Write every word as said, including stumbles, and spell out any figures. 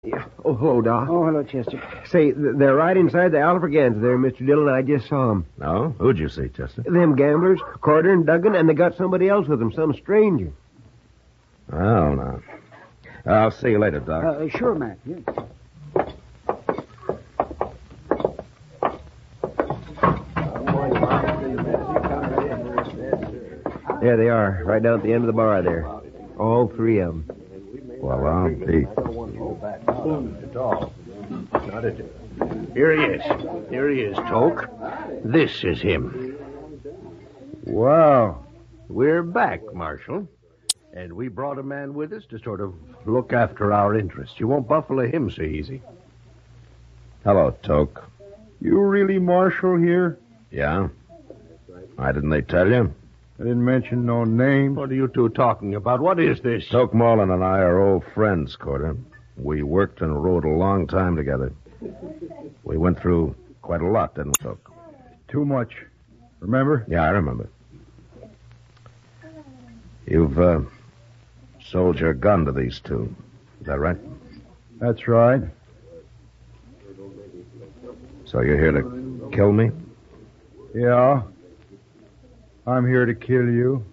Yeah. Oh, hello, Doc. Oh, hello, Chester. Say, th- they're right inside the Alfreganza there, Mister Dillon. I just saw them. No? Who'd you see, Chester? Them gamblers, Carter and Duggan, and they got somebody else with them, some stranger. Oh, no. I'll see you later, Doc. Uh, sure, Mac. Yeah. There they are, right down at the end of the bar there. All three of them. Well, I'll be. Here he is. Here he is, Toke. This is him. Wow. We're back, Marshal. And we brought a man with us to sort of look after our interests. You won't buffalo him so easy. Hello, Toke. You really Marshal here? Yeah? Why didn't they tell you? I didn't mention no name. What are you two talking about? What is this? Toke Marlin and I are old friends, Carter. We worked and rode a long time together. We went through quite a lot, didn't we, Toke? Too much. Remember? Yeah, I remember. You've, uh, sold your gun to these two. Is that right? That's right. So you're here to kill me? Yeah. I'm here to kill you.